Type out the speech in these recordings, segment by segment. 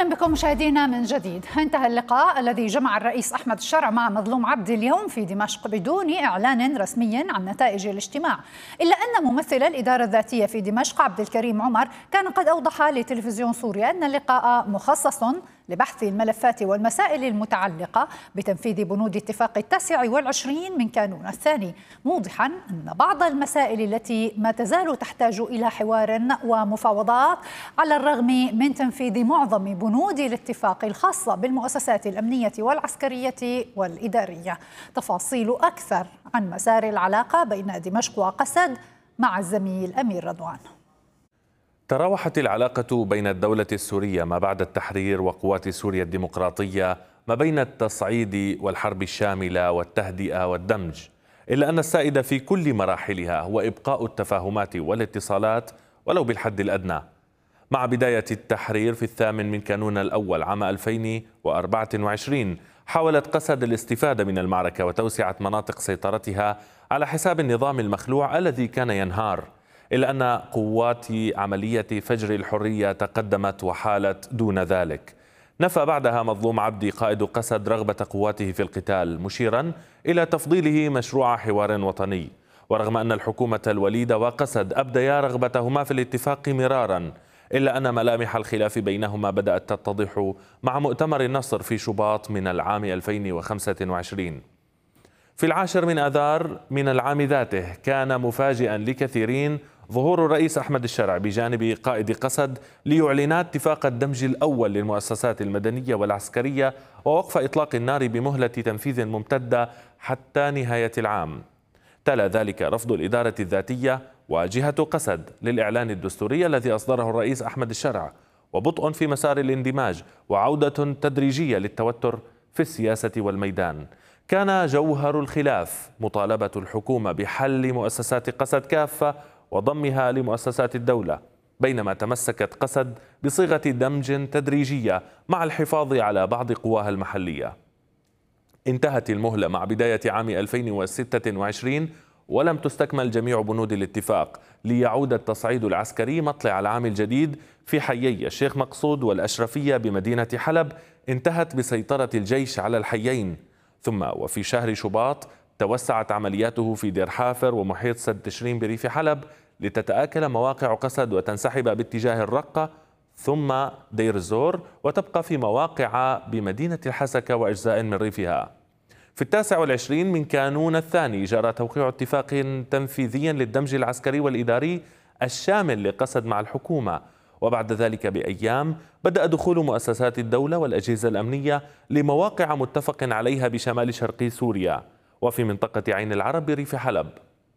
أهلا بكم مشاهدينا من جديد. انتهى اللقاء الذي جمع الرئيس أحمد الشرع مع مظلوم عبدي اليوم في دمشق بدون إعلان رسمي عن نتائج الاجتماع، إلا أن ممثل الإدارة الذاتية في دمشق عبد الكريم عمر كان قد أوضح لتلفزيون سوريا أن اللقاء مخصص لبحث الملفات والمسائل المتعلقة بتنفيذ بنود اتفاق 29 من كانون الثاني، موضحا أن بعض المسائل التي ما تزال تحتاج إلى حوار ومفاوضات على الرغم من تنفيذ معظم بنود الاتفاق الخاصة بالمؤسسات الأمنية والعسكرية والإدارية. تفاصيل أكثر عن مسار العلاقة بين دمشق وقسد مع الزميل أمير رضوان. تراوحت العلاقة بين الدولة السورية ما بعد التحرير وقوات سوريا الديمقراطية ما بين التصعيد والحرب الشاملة والتهدئة والدمج، إلا أن السائد في كل مراحلها هو إبقاء التفاهمات والاتصالات ولو بالحد الأدنى. مع بداية التحرير في 8 من كانون الأول عام 2024 حاولت قسد الاستفادة من المعركة وتوسعة مناطق سيطرتها على حساب النظام المخلوع الذي كان ينهار، إلا أن قوات عملية فجر الحرية تقدمت وحالت دون ذلك. نفى بعدها مظلوم عبدي قائد قسد رغبة قواته في القتال، مشيرا إلى تفضيله مشروع حوار وطني. ورغم أن الحكومة الوليدة وقسد أبديا رغبتهما في الاتفاق مرارا، إلا أن ملامح الخلاف بينهما بدأت تتضح مع مؤتمر النصر في شباط من العام 2025. في 10 من آذار من العام ذاته كان مفاجئا لكثيرين ظهور الرئيس أحمد الشرع بجانب قائد قسد ليعلنا اتفاق الدمج الأول للمؤسسات المدنية والعسكرية ووقف إطلاق النار بمهلة تنفيذ ممتدة حتى نهاية العام. تلا ذلك رفض الإدارة الذاتية وجهة قسد للإعلان الدستوري الذي أصدره الرئيس أحمد الشرع، وبطء في مسار الاندماج وعودة تدريجية للتوتر في السياسة والميدان. كان جوهر الخلاف مطالبة الحكومة بحل مؤسسات قسد كافة وضمها لمؤسسات الدولة، بينما تمسكت قسد بصيغة دمج تدريجية مع الحفاظ على بعض قواها المحلية. انتهت المهلة مع بداية عام 2026 ولم تستكمل جميع بنود الاتفاق ليعود التصعيد العسكري مطلع العام الجديد في حيي الشيخ مقصود والأشرفية بمدينة حلب. انتهت بسيطرة الجيش على الحيين، ثم وفي شهر شباط توسعت عملياته في دير حافر ومحيط سد تشرين بريف حلب لتتآكل مواقع قسد وتنسحب باتجاه الرقة ثم دير الزور، وتبقى في مواقع بمدينة الحسكة وأجزاء من ريفها. في 29 من كانون الثاني جرى توقيع اتفاق تنفيذي للدمج العسكري والإداري الشامل لقسد مع الحكومة، وبعد ذلك بأيام بدأ دخول مؤسسات الدولة والأجهزة الأمنية لمواقع متفق عليها بشمال شرقي سوريا وفي منطقة عين العرب بريف حلب.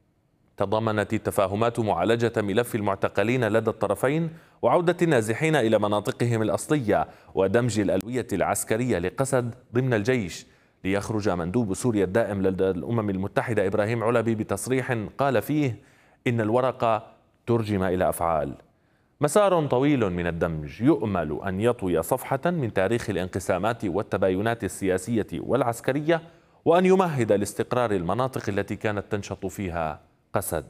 تضمنت التفاهمات معالجة ملف المعتقلين لدى الطرفين وعودة النازحين إلى مناطقهم الأصلية ودمج الألوية العسكرية لقسد ضمن الجيش، ليخرج مندوب سوريا الدائم لدى الأمم المتحدة إبراهيم علبي بتصريح قال فيه إن الورقة ترجم إلى أفعال. مسار طويل من الدمج يؤمل أن يطوي صفحة من تاريخ الانقسامات والتباينات السياسية والعسكرية، وأن يمهد لاستقرار المناطق التي كانت تنشط فيها قسد.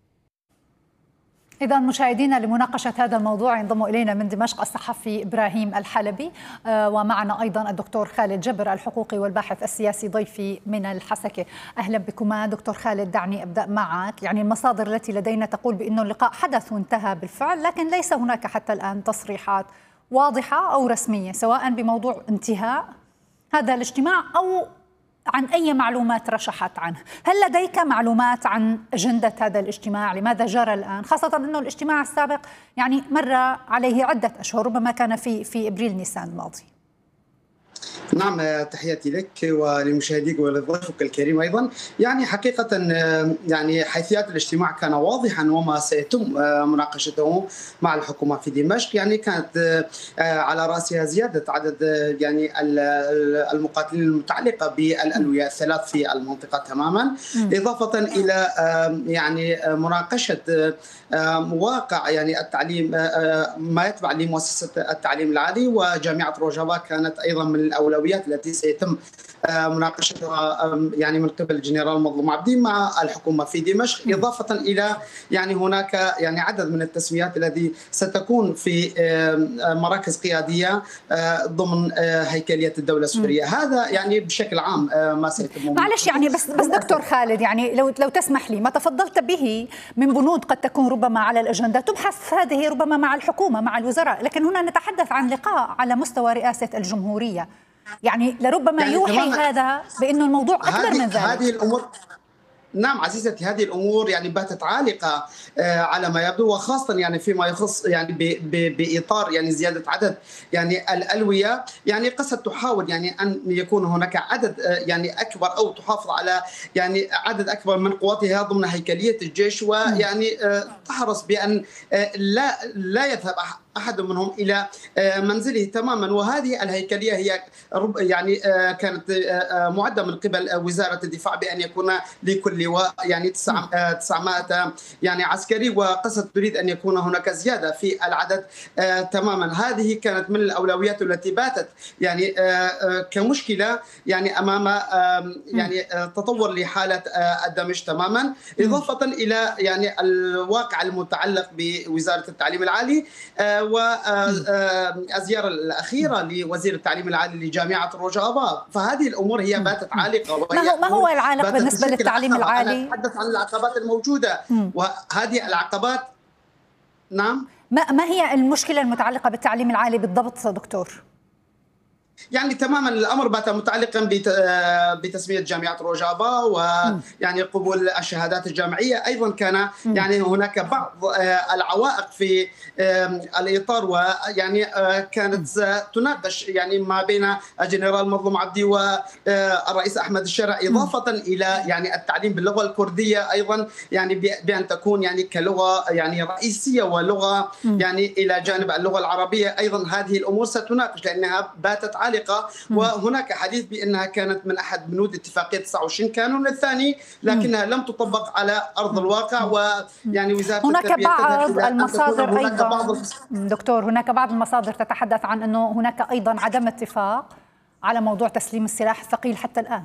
إذا مشاهدينا، لمناقشة هذا الموضوع ينضم إلينا من دمشق الصحفي إبراهيم الحلبي، ومعنا أيضا الدكتور خالد جبر الحقوقي والباحث السياسي ضيفي من الحسكة. أهلا بكما. دكتور خالد، دعني أبدأ معك. يعني المصادر التي لدينا تقول بأن اللقاء حدث وانتهى بالفعل، لكن ليس هناك حتى الآن تصريحات واضحة أو رسمية سواء بموضوع انتهاء هذا الاجتماع أو عن أي معلومات رشحت عنه. هل لديك معلومات عن أجندة هذا الاجتماع؟ لماذا جرى الآن؟ خاصة أنه الاجتماع السابق يعني مر عليه عدة أشهر، ربما كان في إبريل نيسان الماضي. نعم، تحياتي لك ولمشاهديك ولضيفك الكريم أيضا. يعني حقيقة يعني حيثيات الاجتماع كان واضحا وما سيتم مناقشته مع الحكومة في دمشق. يعني كانت على رأسها زيادة عدد يعني المقاتلين المتعلقة بالألوية الثلاث في المنطقة تماما، إضافة إلى يعني مناقشة واقع يعني التعليم ما يتبع لمؤسسة التعليم العالي، وجامعة روجافا كانت أيضا من الأولويات الأولويات التي سيتم مناقشتها يعني من قبل الجنرال مظلوم عبدي مع الحكومة في دمشق، إضافة إلى يعني هناك يعني عدد من التسميات التي ستكون في مراكز قيادية ضمن هيكلية الدولة السورية. هذا يعني بشكل عام ما سيتم. معلش يعني بس دكتور خالد، يعني لو تسمح لي، ما تفضلت به من بنود قد تكون ربما على الأجندة تبحث هذه ربما مع الحكومة مع الوزراء، لكن هنا نتحدث عن لقاء على مستوى رئاسة الجمهورية، يعني لربما يعني يوحي هذا بأنه الموضوع أكبر من ذلك. هذه الأمور نعم عزيزتي، هذه الامور يعني باتت عالقه على ما يبدو، وخاصه يعني فيما يخص يعني باطار يعني زياده عدد يعني الالويه، يعني قد تحاول يعني ان يكون هناك عدد يعني اكبر او تحافظ على يعني عدد اكبر من قواتها ضمن هيكليه الجيش، ويعني تحرص بان لا يذهب أحد منهم إلى منزله تماما. وهذه الهيكلية هي يعني كانت معدة من قبل وزارة الدفاع بأن يكون لكل لواء يعني 900 يعني عسكري، وقصد تريد أن يكون هناك زيادة في العدد تماما. هذه كانت من الأولويات التي باتت يعني كمشكلة يعني أمام يعني تطور لحالة الدمج تماما، إضافة إلى يعني الواقع المتعلق بوزارة التعليم العالي والزيارة الأخيرة لوزير التعليم العالي لجامعة روجافا. فهذه الأمور هي باتت عالقة. ما هو العالق بالنسبة للتعليم العالي؟ أنا أتحدث عن العقبات الموجودة، وهذه العقبات نعم. ما هي المشكلة المتعلقة بالتعليم العالي بالضبط دكتور؟ يعني تماما الامر بات متعلقا بتسميه جامعه روجافا ويعني قبول الشهادات الجامعيه. ايضا كان يعني هناك بعض العوائق في الاطار، ويعني كانت تناقش يعني ما بين الجنرال مظلوم عبدي والرئيس احمد الشرع، اضافه الى يعني التعليم باللغه الكرديه ايضا، يعني بان تكون يعني كلغه يعني رئيسيه ولغه يعني الى جانب اللغه العربيه. ايضا هذه الامور ستناقش لانها باتت عالقة، وهناك حديث بأنها كانت من أحد بنود اتفاقية 29 كانون الثاني، لكنها لم تطبق على أرض الواقع. ويعني وزارة هناك بعض المصادر أيضا دكتور، هناك بعض المصادر تتحدث عن أنه هناك أيضا عدم اتفاق على موضوع تسليم السلاح الثقيل حتى الآن.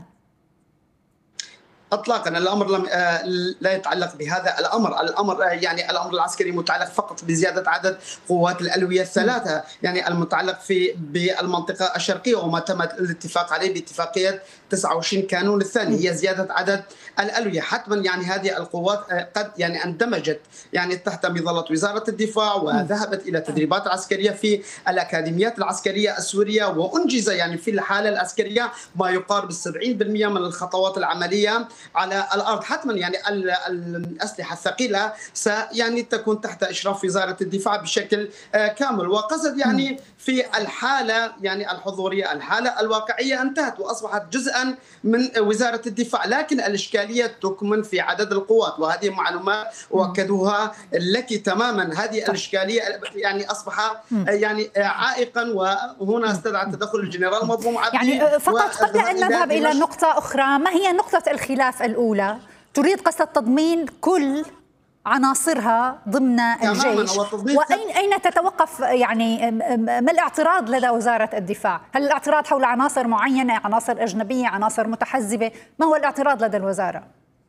اطلاقا الامر لا يتعلق بهذا الامر يعني الامر العسكري متعلق فقط بزياده عدد قوات الالويه الثلاثه، يعني المتعلق بالمنطقه الشرقيه، وما تم الاتفاق عليه باتفاقيه 29 كانون الثاني هي زياده عدد الالويه. حتما يعني هذه القوات قد يعني اندمجت يعني تحت مظله وزاره الدفاع، وذهبت الى تدريبات عسكريه في الاكاديميات العسكريه السوريه، وانجز يعني في الحاله العسكريه ما يقارب 70% من الخطوات العمليه على الارض. حتما يعني الاسلحه الثقيله يعني تكون تحت اشراف وزاره الدفاع بشكل كامل، وقصد يعني في الحاله يعني الحضوريه الحاله الواقعيه انتهت واصبحت جزءا من وزاره الدفاع، لكن الاشكاليه تكمن في عدد القوات، وهذه معلومات واكدوها لك تماما. هذه الاشكاليه يعني اصبح يعني عائقا، وهنا استدعى تدخل الجنرال مظلوم عبدي. يعني فقط قبل ان نذهب الى نقطه اخرى، ما هي نقطه الخلاف الأولى؟ تريد قصد تضمين كل عناصرها ضمن الجيش، وأين تتوقف يعني ما الاعتراض لدى وزارة الدفاع؟ هل الاعتراض حول عناصر معينة، عناصر أجنبية، عناصر متحزبة؟ ما هو الاعتراض لدى الوزارة؟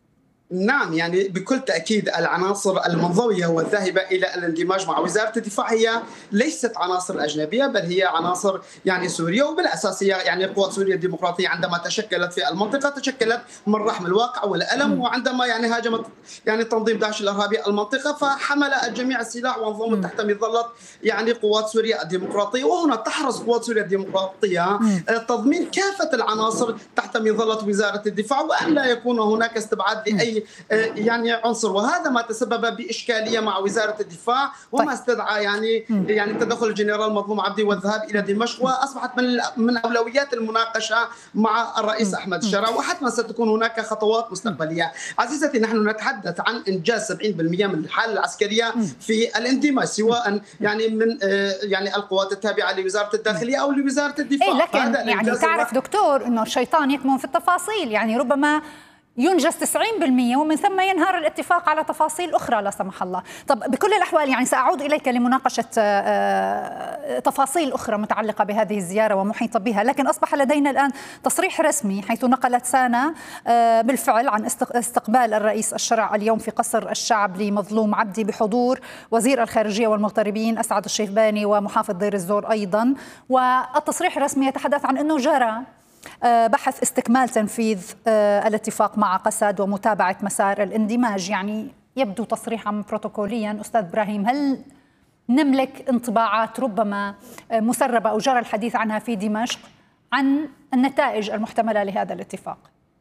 نعم يعني بكل تأكيد العناصر المنضوية والذاهبة إلى الاندماج مع وزارة الدفاع هي ليست عناصر أجنبية، بل هي عناصر يعني سورية، وبالأساسية يعني قوات سوريا الديمقراطية عندما تشكلت في المنطقة تشكلت من رحم الواقع والألم، وعندما يعني هاجمت يعني تنظيم داعش الإرهابي المنطقة فحمل الجميع السلاح وانضم تحت مظلة يعني قوات سوريا الديمقراطية. وهنا تحرص قوات سوريا الديمقراطية تضمين كافة العناصر تحت مظلة وزارة الدفاع، وأن لا يكون هناك استبعاد لأي يعني عنصر، وهذا ما تسبب بإشكالية مع وزارة الدفاع، وما استدعى يعني تدخل الجنرال مظلوم عبدي والذهاب إلى دمشق، وأصبحت من أولويات المناقشة مع الرئيس أحمد الشرع، وحتما ستكون هناك خطوات مستقبلية. عزيزتي، نحن نتحدث عن إنجاز 70% من الحالة العسكرية في الاندماج، سواء يعني من يعني القوات التابعة لوزارة الداخلية أو لوزارة الدفاع. لكن يعني تعرف دكتور أنه الشيطان يكمن في التفاصيل، يعني ربما ينجز 90% ومن ثم ينهار الاتفاق على تفاصيل أخرى لا سمح الله. طب بكل الأحوال يعني سأعود إليك لمناقشة تفاصيل أخرى متعلقة بهذه الزيارة ومحيطة بها، لكن أصبح لدينا الآن تصريح رسمي حيث نقلت سانا بالفعل عن استقبال الرئيس الشرع اليوم في قصر الشعب لمظلوم عبدي بحضور وزير الخارجية والمغتربين أسعد الشيباني ومحافظ دير الزور أيضا. والتصريح الرسمي يتحدث عن أنه جرى بحث استكمال تنفيذ الاتفاق مع قسد ومتابعة مسار الاندماج. يعني يبدو تصريحا بروتوكوليا. أستاذ إبراهيم، هل نملك انطباعات ربما مسربة أو جرى الحديث عنها في دمشق عن النتائج المحتملة لهذا الاتفاق؟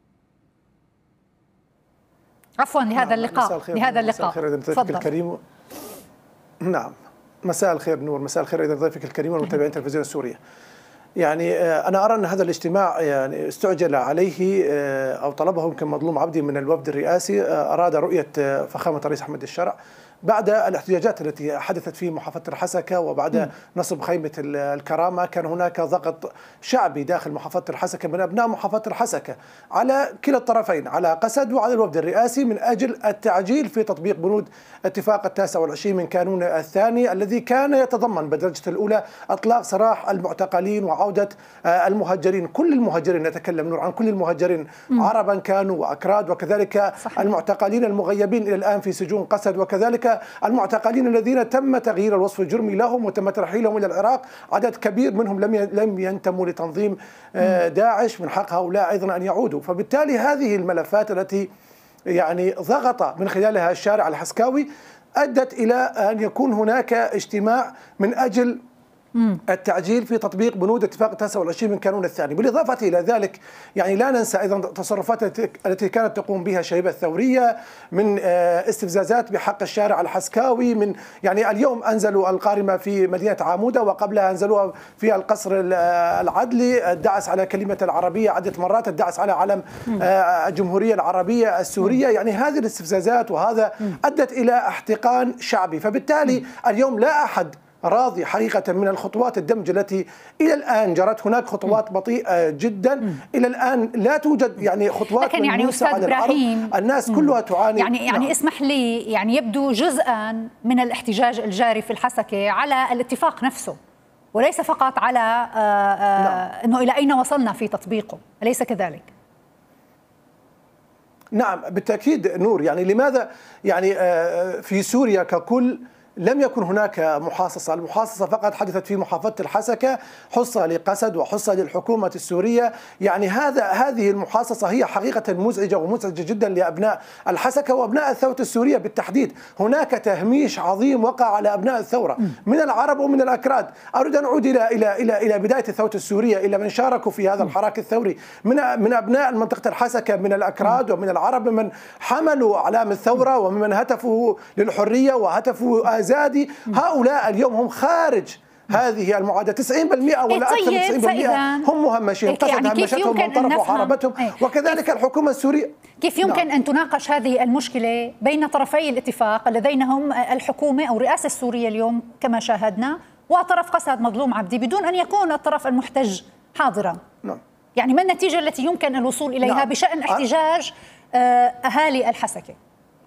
عفوا لهذا اللقاء. مساء الخير ضيفك الكريم. نعم، مساء الخير نور، مساء الخير ايضا ضيفك الكريم والمتابعين التلفزيون السورية. يعني أنا أرى أن هذا الاجتماع يعني استعجل عليه أو طلبه يمكن مظلوم عبدي من الوفد الرئاسي. أراد رؤية فخامة الرئيس أحمد الشرع بعد الاحتجاجات التي حدثت في محافظة الحسكة وبعد نصب خيمة الكرامة. كان هناك ضغط شعبي داخل محافظة الحسكة من أبناء محافظة الحسكة على كلا الطرفين، على قسد وعلى الوفد الرئاسي، من أجل التعجيل في تطبيق بنود اتفاق 29 من كانون الثاني الذي كان يتضمن بالدرجة الأولى إطلاق سراح المعتقلين وعودة المهجرين، كل المهجرين، نتكلم نور عن كل المهجرين عربا كانوا وأكراد، وكذلك صحيح. المعتقلين المغيبين إلى الآن في سجون قسد، وكذلك المعتقلين الذين تم تغيير الوصف الجرمي لهم وتم ترحيلهم إلى العراق. عدد كبير منهم لم ينتموا لتنظيم داعش، من حق هؤلاء أيضا أن يعودوا. فبالتالي هذه الملفات التي يعني ضغط من خلالها الشارع الحسكاوي أدت إلى أن يكون هناك اجتماع من أجل التعجيل في تطبيق بنود اتفاق 29 من كانون الثاني. بالإضافة إلى ذلك يعني لا ننسى أيضا التصرفات التي كانت تقوم بها الشبيبة الثورية من استفزازات بحق الشارع الحسكاوي. من يعني اليوم أنزلوا القارمة في مدينة عامودة، وقبلها أنزلوها في القصر العدلي، الدعس على كلمة العربية عدة مرات، الدعس على علم الجمهورية العربية السورية. يعني هذه الاستفزازات وهذا أدت إلى احتقان شعبي. فبالتالي اليوم لا أحد راضي حقيقة من الخطوات الدمج التي إلى الآن جرت. هناك خطوات بطيئة جدا إلى الآن، لا توجد يعني خطوات. لكن يعني أستاذ إبراهيم، الناس كلها تعاني. يعني اسمح لي، يعني يبدو جزءا من الاحتجاج الجاري في الحسكة على الاتفاق نفسه وليس فقط على أنه إلى أين وصلنا في تطبيقه، أليس كذلك؟ نعم بالتأكيد نور. يعني لماذا يعني في سوريا ككل لم يكن هناك محاصصة؟ المحاصصة فقط حدثت في محافظة الحسكة، حصة لقسد وحصة للحكومة السورية. يعني هذه المحاصصة هي حقيقة مزعجة ومزعجة جدا لأبناء الحسكة وأبناء الثورة السورية بالتحديد. هناك تهميش عظيم وقع على أبناء الثورة من العرب ومن الأكراد. أريد أن أعود إلى بداية الثورة السورية، إلى من شاركوا في هذا الحراك الثوري من أبناء منطقة الحسكة، من الأكراد ومن العرب، من حملوا أعلام الثورة ومن هتفوا للحرية وهتفوا زادي. هؤلاء اليوم هم خارج هذه المعادلة. 90% ولا أكثر من 90% هم مهمشين. يعني همشتهم من طرف وحاربتهم، وكذلك الحكومة السورية. كيف يمكن أن تناقش هذه المشكلة بين طرفي الاتفاق الذين هم الحكومة أو الرئاسة السورية اليوم كما شاهدنا وطرف قسد مظلوم عبدي بدون أن يكون الطرف المحتج حاضرا؟ يعني ما النتيجة التي يمكن الوصول إليها بشأن احتجاج أهالي الحسكة؟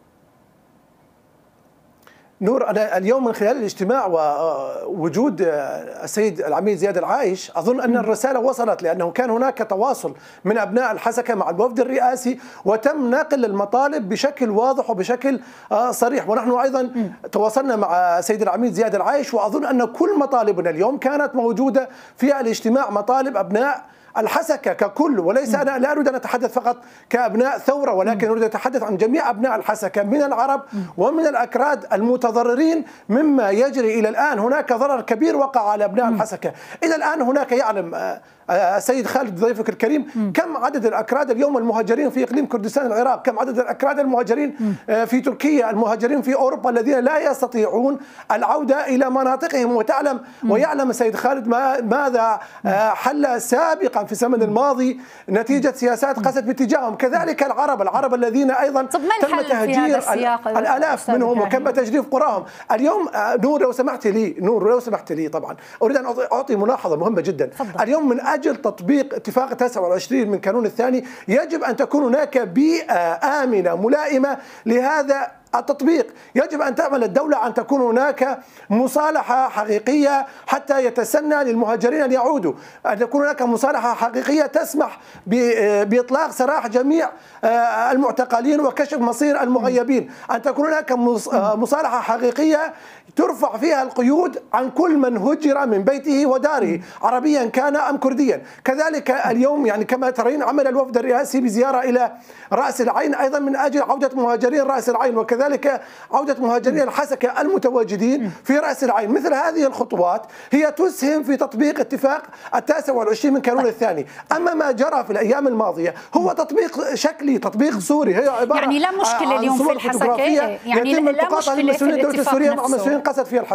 نور، أنا اليوم من خلال الاجتماع ووجود السيد العميد زياد العايش أظن أن الرسالة وصلت، لأنه كان هناك تواصل من أبناء الحسكة مع الوفد الرئاسي وتم نقل المطالب بشكل واضح وبشكل صريح. ونحن أيضا تواصلنا مع السيد العميد زياد العايش، وأظن أن كل مطالبنا اليوم كانت موجودة في الاجتماع، مطالب أبناء الحسكة ككل. وليس أنا لا أريد أن أتحدث فقط كأبناء ثورة، ولكن أريد أن أتحدث عن جميع أبناء الحسكة من العرب ومن الأكراد المتضررين مما يجري إلى الآن. هناك ضرر كبير وقع على أبناء الحسكة. إلى الآن هناك يعلم السيد خالد ضيفك الكريم كم عدد الأكراد اليوم المهاجرين في إقليم كردستان العراق، كم عدد الأكراد المهاجرين في تركيا، المهاجرين في أوروبا الذين لا يستطيعون العودة إلى مناطقهم. ويعلم السيد خالد ماذا حل سابقا في الزمن الماضي نتيجة سياسات قسد باتجاههم. كذلك العرب الذين أيضا تم تهجير الآلاف منهم وتم تجريف قراهم. اليوم نور لو سمحت لي طبعا أريد أن أعطي ملاحظة مهمة جدا. اليوم من أجل تطبيق اتفاق 29 من كانون الثاني يجب أن تكون هناك بيئة آمنة ملائمة لهذا التطبيق. يجب أن تعمل الدولة أن تكون هناك مصالحة حقيقية حتى يتسنى للمهاجرين أن يعودوا، أن تكون هناك مصالحة حقيقية تسمح بإطلاق سراح جميع المعتقلين وكشف مصير المغيبين، أن تكون هناك مصالحة حقيقية ترفع فيها القيود عن كل من هجر من بيته وداره عربيا كان أم كرديا. كذلك اليوم يعني كما ترين عمل الوفد الرئاسي بزيارة إلى رأس العين أيضا من أجل عودة مهاجرين رأس العين، وكذلك عودة مهاجرين الحسكة المتواجدين في رأس العين. مثل هذه الخطوات هي تسهم في تطبيق اتفاق 29 من كانون الثاني. أما ما جرى في الأيام الماضية هو تطبيق شكلي، تطبيق صوري، هي عبارة يعني لا مشكلة اليوم في الحسكة، يعني لا مشكلة في الاتفاق نفسه. قصد فيها